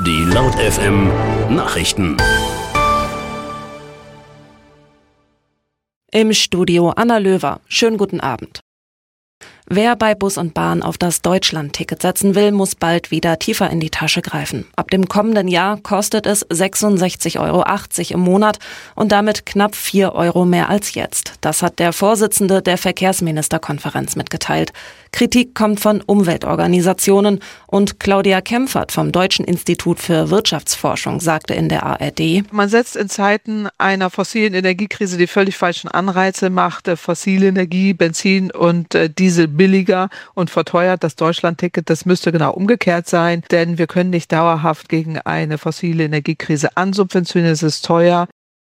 Die Laut FM Nachrichten. Im Studio Anna Löwer. Schönen guten Abend. Wer bei Bus und Bahn auf das Deutschland-Ticket setzen will, muss bald wieder tiefer in die Tasche greifen. Ab dem kommenden Jahr kostet es 66,80 € im Monat und damit knapp 4 € mehr als jetzt. Das hat der Vorsitzende der Verkehrsministerkonferenz mitgeteilt. Kritik kommt von Umweltorganisationen und Claudia Kempfert vom Deutschen Institut für Wirtschaftsforschung sagte in der ARD: Man setzt in Zeiten einer fossilen Energiekrise die völlig falschen Anreize, macht fossile Energie, Benzin und Diesel billiger und verteuert das Deutschland-Ticket. Das müsste genau umgekehrt sein, denn wir können nicht dauerhaft gegen eine fossile Energiekrise ansubventionieren. Es ist teuer.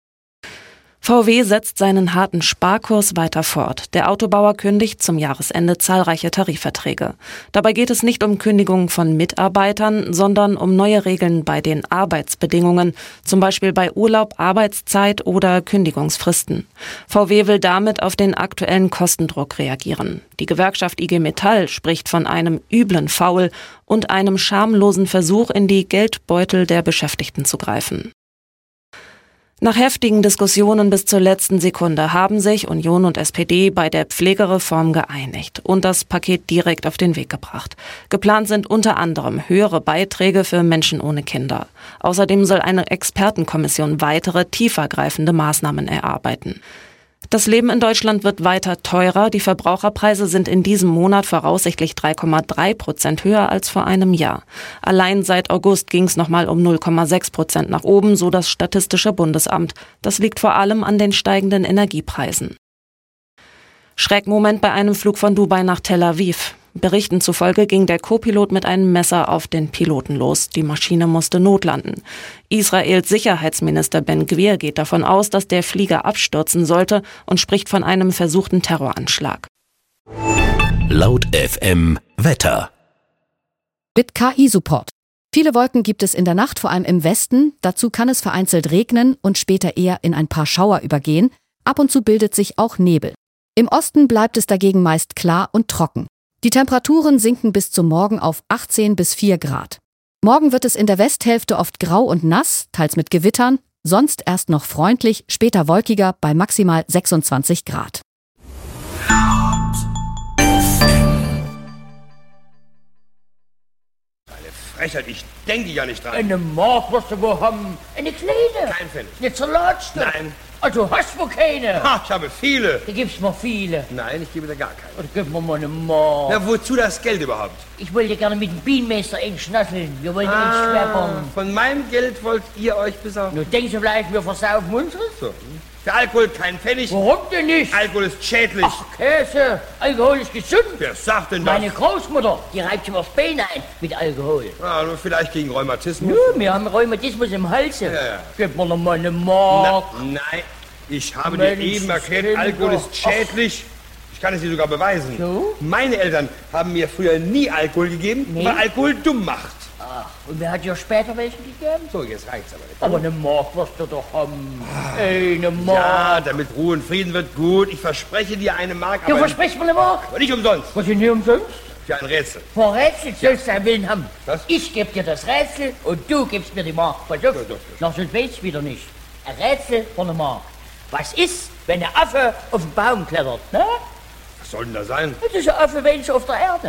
VW setzt seinen harten Sparkurs weiter fort. Der Autobauer kündigt zum Jahresende zahlreiche Tarifverträge. Dabei geht es nicht um Kündigungen von Mitarbeitern, sondern um neue Regeln bei den Arbeitsbedingungen, zum Beispiel bei Urlaub, Arbeitszeit oder Kündigungsfristen. VW will damit auf den aktuellen Kostendruck reagieren. Die Gewerkschaft IG Metall spricht von einem üblen Faul und einem schamlosen Versuch, in die Geldbeutel der Beschäftigten zu greifen. Nach heftigen Diskussionen bis zur letzten Sekunde haben sich Union und SPD bei der Pflegereform geeinigt und das Paket direkt auf den Weg gebracht. Geplant sind unter anderem höhere Beiträge für Menschen ohne Kinder. Außerdem soll eine Expertenkommission weitere, tiefergreifende Maßnahmen erarbeiten. Das Leben in Deutschland wird weiter teurer. Die Verbraucherpreise sind in diesem Monat voraussichtlich 3,3% höher als vor einem Jahr. Allein seit August ging es nochmal um 0,6% nach oben, so das Statistische Bundesamt. Das liegt vor allem an den steigenden Energiepreisen. Schreckmoment bei einem Flug von Dubai nach Tel Aviv. Berichten zufolge ging der Co-Pilot mit einem Messer auf den Piloten los. Die Maschine musste notlanden. Israels Sicherheitsminister Ben Gvir geht davon aus, dass der Flieger abstürzen sollte und spricht von einem versuchten Terroranschlag. Laut FM Wetter. Mit KI-Support. Viele Wolken gibt es in der Nacht, vor allem im Westen. Dazu kann es vereinzelt regnen und später eher in ein paar Schauer übergehen. Ab und zu bildet sich auch Nebel. Im Osten bleibt es dagegen meist klar und trocken. Die Temperaturen sinken bis zum Morgen auf 18 bis 4 Grad. Morgen wird es in der Westhälfte oft grau und nass, teils mit Gewittern, sonst erst noch freundlich, später wolkiger bei maximal 26 Grad. Frechheit, ich denke ja nicht dran. Eine Mark wirst du wo haben. Eine kleine. Kein Pfennig. Eine Salatste. Nein. Also hast du keine. Ha, ich habe viele. Da gibst mir viele. Nein, ich gebe dir gar keine. Oder gib mir mal eine Mark. Na, wozu das Geld überhaupt? Ich wollte gerne mit dem Bienenmeister eng schnasseln. Wir wollen eng schweppern. Von meinem Geld wollt ihr euch besorgen? Nur denkst du vielleicht, wir versaufen unseres? So. Für Alkohol kein Pfennig. Warum denn nicht? Alkohol ist schädlich. Ach, Käse. Alkohol ist gesund. Wer sagt denn das? Meine Großmutter, die reibt sich aufs Bein ein mit Alkohol. Ja, nur vielleicht gegen Rheumatismus. Ja, wir haben Rheumatismus im Halse. Ja. Gib mir noch mal eine Mark. Nein, ich habe Mensch, dir eben erklärt, Kinder. Alkohol ist schädlich. Ich kann es dir sogar beweisen. So? Meine Eltern haben mir früher nie Alkohol gegeben, Nee? weil Alkohol dumm macht. Ach, und wer hat dir später welchen gegeben? So, jetzt reicht's aber nicht. Aber eine Mark wirst du doch haben. Eine Mark. Ja, damit Ruhe und Frieden wird gut. Ich verspreche dir eine Mark, Du aber versprichst mir eine Mark? nicht umsonst. Was ist denn umsonst? Für ein Rätsel. Vor Rätsel sollst du einen Willen haben. Was? Ich geb dir das Rätsel und du gibst mir die Mark. Pass auf. Doch. Noch sonst weiß ich wieder nicht. Ein Rätsel von einer Mark. Was ist, wenn der Affe auf den Baum klettert? Ne? Was soll denn da sein? Das ist ein Affe wenig auf der Erde.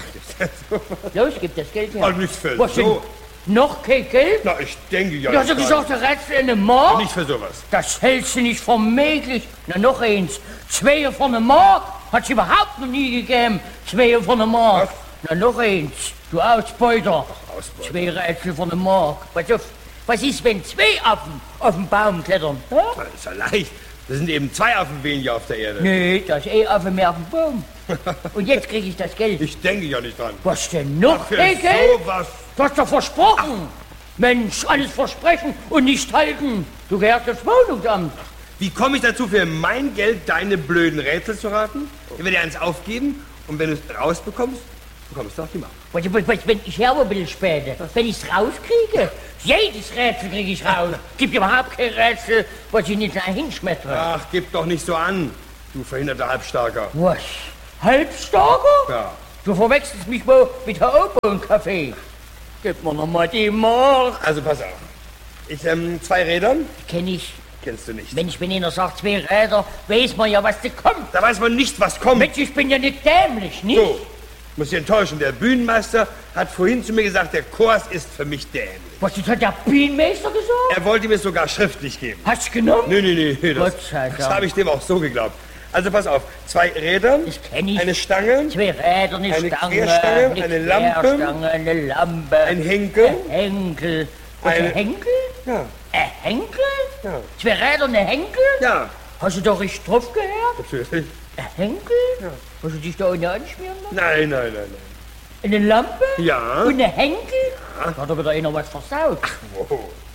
Los, gib das Geld her. Oh, nicht für Was so. denn? Noch kein Geld? Na, ich denke ja Du hast ja nicht gesagt, der Rätsel eine Mark? Nicht für sowas. Das hältst du nicht für möglich. Na, noch eins. 2 von einer Mark? Hat's überhaupt noch nie gegeben. 2 von einer Mark. Na, noch eins. Du Ausbeuter. Ausbeuter. 2 Rätsel von einer Mark. Pass auf. Was ist, wenn 2 Affen auf den Baum klettern? Ja? Das ist ja leicht. Das sind eben 2 Affen weniger auf der Erde. Nee, da ist Affe mehr auf dem Baum. Und jetzt krieg ich das Geld. Ich denke ja nicht dran. Was denn noch? Für Hey, Geld? sowas. Du hast doch versprochen. Mensch, alles versprechen und nicht halten. Du gehörst das Wohnungsamt. Wie komme ich dazu, für mein Geld deine blöden Rätsel zu raten? Ich werde dir eins aufgeben und wenn du es rausbekommst, bekommst du auch die Mark. Wenn ich herbe ein bisschen später, wenn ich es rauskriege, jedes Rätsel kriege ich raus. Gibt überhaupt kein Rätsel, was ich nicht hinschmettere. Ach, gib doch nicht so an, du verhinderter Halbstarker. Was? Halbstarker? Ja. Du verwechselst mich wohl mit Herr Opa und Kaffee. Gib mir noch mal die Mark. Also pass auf. Ich, 2 Räder? Kenn ich. Kennst du nicht. Wenn ich mir einer sagt, 2 Räder, weiß man ja, was da kommt. Da weiß man nicht, was kommt. Mensch, ich bin ja nicht dämlich, nicht? So, muss ich enttäuschen. Der Bühnenmeister hat vorhin zu mir gesagt, der Kurs ist für mich dämlich. Was, das hat der Bühnenmeister gesagt? Er wollte mir sogar schriftlich geben. Hast du genommen? Nee, Gott sei das Dank. habe ich dem auch so geglaubt. Also pass auf, 2 Räder, Das kenn ich. eine Stange, 2 Räder, eine Querstange, Stange, eine Lampe, Querstange, eine Lampe, ein Henkel. ein Henkel. Und Eine- ein Henkel? Ja, Ein Henkel? ja, 2 Räder und ein Henkel? ja, Hast du doch richtig drauf gehört? natürlich. Ein Henkel? Ja. Hast du dich da ohne anschmieren lassen? Nein. Eine Lampe? Ja. Und ein Henkel? Da hat aber da einer was versaut. Oh.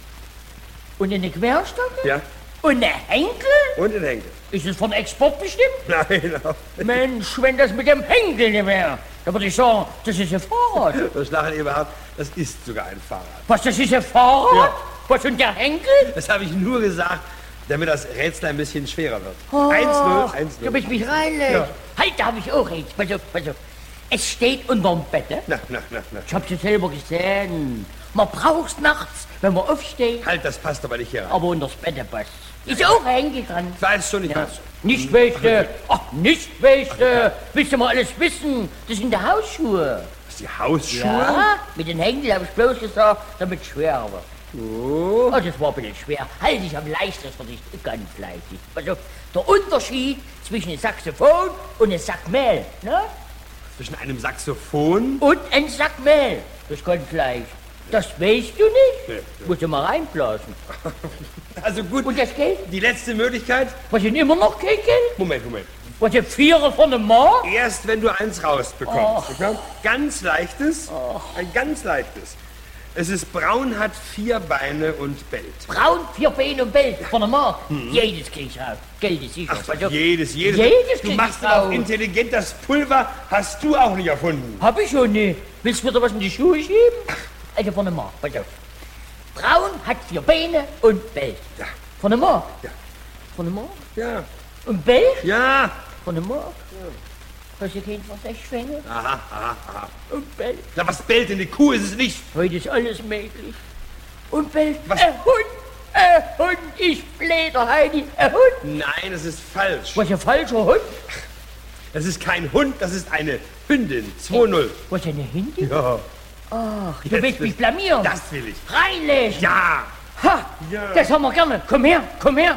Und eine Querstange? Ja, Und ein Henkel? und ein Henkel. Ist es von Export bestimmt? Nein, Mensch, wenn das mit dem Henkel nicht wäre, dann würde ich sagen, das ist ein Fahrrad. das Lachen Eberhard, das ist sogar ein Fahrrad. Was, das ist ein Fahrrad? Ja. Was, und der Henkel? Das habe ich nur gesagt, damit das Rätsel ein bisschen schwerer wird. Oh, 1-0. Du bist mich reinlegt. Ja. Halt, da habe ich auch eins. Pass auf. Es steht unterm Bett. Na. Ich hab's ja selber gesehen. Man braucht's nachts, wenn man aufsteht. Halt, das passt aber nicht hier rein. Aber unters Bett passt. Ist auch ein Henkel dran. Ich weiß schon, ich weiß schon. Nicht weißt ach, nicht weißt willst du mal alles wissen? Das sind die Hausschuhe. Das sind die Hausschuhe? Ja, mit den Henkel habe ich bloß gesagt, damit es schwerer wird. Oh, das war ein bisschen schwer. Halt dich am leichtesten für dich, ganz leicht. Also, der Unterschied zwischen einem Saxophon und einem Sack Mehl, ne? Zwischen einem Saxophon? Und einem Sack Mehl. Das ist ganz leicht. Das weißt du nicht? Nee. Musst du mal reinblasen. Also gut, Und das Geld? die letzte Möglichkeit. Was sind immer noch kein Geld? Moment. Was sind 4 von einem Mark? Erst wenn du eins rausbekommst. Okay? Ganz leichtes, ein ganz leichtes. Es ist braun, hat 4 Beine und bellt. Braun, 4 Beine und Bell von einem Mark. Jedes krieg ich raus. Geld ist sicher. Ach, Also, jedes. Jedes Du krieg machst ich aber auch raus. intelligent. Das Pulver hast du auch nicht erfunden. Hab ich schon nicht. Willst du mir da was in die Schuhe schieben? Also von einem Mark, pass auf. Braun hat 4 Beine und bellt. Ja. Von einem Mark? Ja. Von einem Mark? Ja. Und bellt? Ja. Von einem Mark? Hast du keinen Versechsfänger? Aha. Und bellt. Na, was bellt denn? Die Kuh ist es nicht. Heute ist alles möglich. Und bellt. Was? Hund, ich bläder, Heidi. Hund. Nein, das ist falsch. Was, ein falscher Hund? Das ist kein Hund, das ist eine Hündin. 2-0. Was, eine Hindi? Ja. Ach, du Jetzt willst mich bist- blamieren. Das will ich. Reinlegen. Ja. Ha, Ja. das haben wir gerne. Komm her.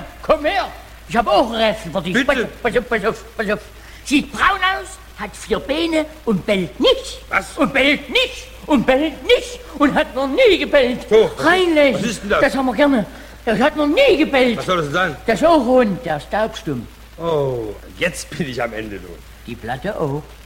Ich habe auch ein Rätsel für dich. Bitte. Pass auf. Sieht braun aus, hat 4 Beine und bellt nicht. Was? Und bellt nicht. Und hat noch nie gebellt. So, Reinlegen. was ist denn das? Das haben wir gerne. Das hat noch nie gebellt. Was soll das denn sein? Das ist auch Hund, der ist taubstumm. Oh, jetzt bin ich am Ende, du. Die Platte auch.